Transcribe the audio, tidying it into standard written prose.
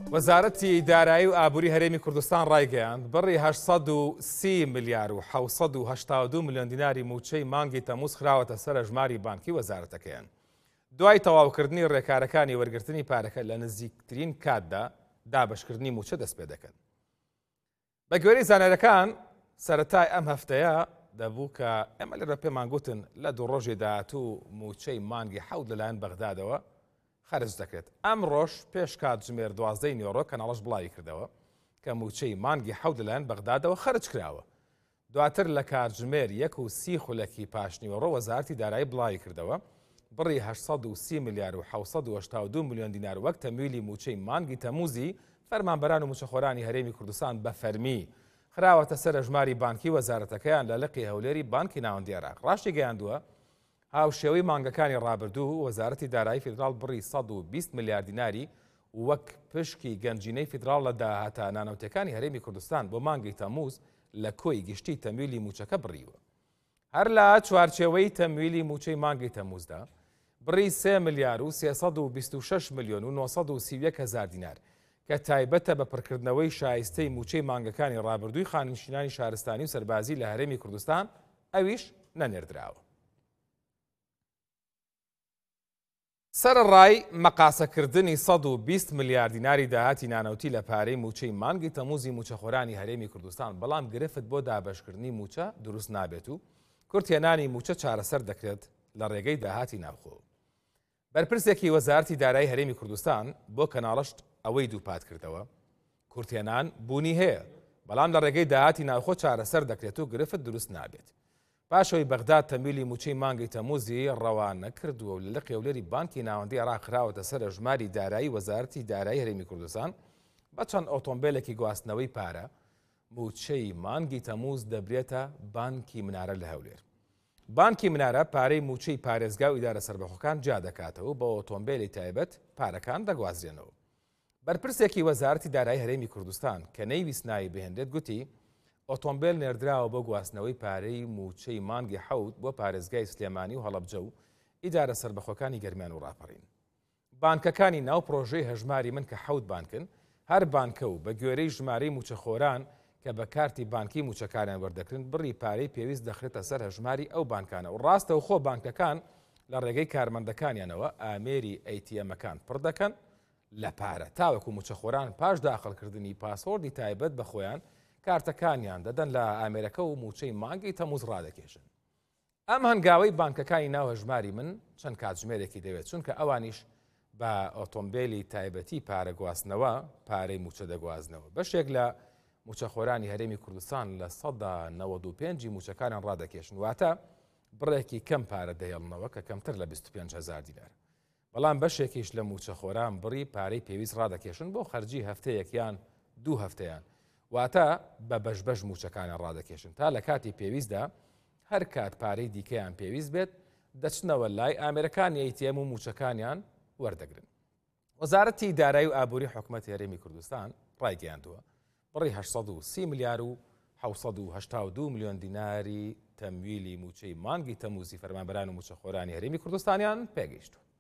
وەزارەتی دارایی و ئابووری هەرێمی کوردستان ڕایگەیاند بڕی 830 ملیار و 782 ملیۆن دیناری موچەی مانگی تەمووز خراوەتە سەر ژماری بانکی وەزارەتەکەیان. دوای تەواوکردنی ڕێکارەکانی وەرگرتنی پارەکە لە نزیکترین کاتدا دابشکردنی موچە دەست پێ دەکەن. بە گوێرەی زانایەکان سەرەتای ئەم هەفتەیە دەبوو کە ئێمە لێرە پێمان گوتن لە دوو ڕۆژی داهاتوو موچەی مانگی 7 لەلایەن بەغدادەوە خەرج دەکرێت. ئەم ڕۆژ پێش کات ژمێر 12 نیۆڕۆ کەناڵەش بڵاوی کردەوە کە موچەی مانگی 7 لەلایەن بەغدادەوە خەرج کراوە. دواتر لە کاتژمێر 1:30 خولەکی پاشنیوەڕۆ وەزارەتی دارایی بڵاوی کردەوە بڕی 830 ملیار و 782 ملیۆن دینار وەک تەمویلی موچەی مانگی تەمووزی فەرمانبەران و موچەخۆرانی هەرێمی کوردستان بە فەرمی خراوەتە سەر ژماری بانکی وەزارەتەکەیان لە لقی هەولێری بانکی ناوەندی عێراق. ڕاشتی گەیاندووە هاوشێوەی مانگەکانی ڕابردوو وەزارەتی دارایی فیدرال بڕی 120 ملیار دیناری وەک پشکی گەنجینەی فیدرال لە داهاتە نانەوتەکانی هەرێمی کوردستان بۆ مانگی تەمووز لە کۆی گشتی تەمویلی موچەکە بڕیوە. هەر لە چوارچێوەی تەمویلی موچەی مانگی تەمووزدا بڕی 3 ملیار و 326 ملیۆن و 931 هزار دینار کە تایبەتە بە پڕکردنەوەی شایستەی موچەی مانگەکانی ڕابردووی خانشینانی شارستانی و سەربازی لە هەرێمی کوردستان ئەویش نەنێردراوە. سەرڕای مەقاسەکردنی 120 ملیار دیناری داهاتی نانەوتی لە پارەی موچەی مانگی تەمووزی موچەخۆرانی هەرێمی کوردستان بەڵام گرفت بۆ دابەشکردنی موچە دروست نابێت و کورتێنانی موچە چارەسەر دەکرێت لە ڕێگەی داهاتی ناوخۆ. بەرپرسێکی وەزارەتی دارایی هەرێمی کوردستان بۆ کەناڵەشت ئەوەی دووپات کردەوە کورتێنان بوونی هەیە بەڵام لە ڕێگەی داهاتی ناوخۆ چارەسەر دەکرێت و گرفت دروست نابێت. پاشەوەی بەغداد تەمویلی موچەی مانگی تەمووزی ڕەوان نەکردووە و لە لقی هەولێری بانکی ناوەندی عێراق خراوەتە سەر ژماری دارایی وەزارەتی دارایی هەرێمی کوردستان بە چەند ئۆتۆمبیلێکی گواستنەوەی پارە موچەی مانگی تەمووز دەبرێتە بانکی منارە لە هەولێر. بانکی منارە پارەی موچەی پارێزگا و ئیدارە سەربەخۆکان جا دەکاتەوە بە ئۆتۆمبیلی تایبەت پارەکان دەگوازرێنەوە. بەرپرسێکی وەزارەتی دارایی هەرێمی کوردستان کە نەیویست ناوی بهێنرێت گوتی ئۆتۆمبیل نێردراوە بۆ گواستنەوەی پارەی موچەی مانگی 7 بۆ پارێزگای سلێمانی و هەڵەبجە و ئیدارە سەربەخۆکانی گەرمیان و ڕاپەڕین. بانکەکانی ناو پرۆژەی هەژماری من کە 7 بانکن هەر بانکە و بە گوێرەی ژمارەی موچەخۆران کە بە کارتی بانکی موچەکانیان وەردەکردن بڕی پارەی پێویست دەخرێتە سەر هەژماری ئەو بانکانە و ڕاستە و خۆ بانکەکان لە ڕێگەی کارمەندەکانیانەوە ئامێری ئەیتیەمەکان پڕ دەکەن لە پارە تاوەکو موچەخۆران پاش داخڵکردنی پاسۆردی تایبەت بە خۆیان کارتەکانیان دەدەن لە ئامێرەکە و موچەی مانگی تەمووز ڕادەکێشن. ئەم هەنگاوەی بانکەکانی ناو هەژماری من چەند کاتژمێرێکی دەوێت چونکە ئەوانیش بە ئۆتۆمبیلی تایبەتی پارە گواستنەوە پارەی موچە دەگوازنەوە. بەشێک لە موچەخۆرانی هەرێمی کوردستان لە 95 موچەکانیان ڕادەکێشن واتە بڕێکی کەم پارە دەهێڵنەوە کە کەمتر لە 25 هزار دینار. بەڵام بەشێکیش لە موچەخۆران بڕی پارەی پێویست ڕادەکێشن بۆ خەرجی هەفتەیەکیان دوو هەفتەیان واتە بە بەشبەش موچەکانیان ڕادەکێشن تا لە کاتی پێویستدا هەر کات پارەی دیکەیان پێویست بێت دەچنەوە لای ئامێرەکانی ئەیتیەم و موچەکانیان وەردەگرن. وەزارەتی دارایی و ئابووری حکوومەتی هەرێمی کوردستان ڕایگەیاندووە بڕی 830 ملیار و 782 ملیۆن دیناری تەمویلی موچەی مانگی تەمووزی فەرمانبەران و موچەخۆرانی هەرێمی کوردستانیان پێگەیشتووە.